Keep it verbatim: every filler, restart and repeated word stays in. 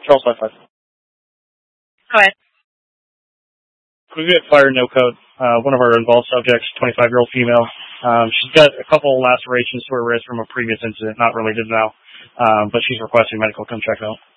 Charles five five. Go ahead. We get fire no code. Uh, one of our involved subjects, twenty-five-year-old female. Um, she's got a couple lacerations to her wrist from a previous incident, not related now, um, but she's requesting medical come check out.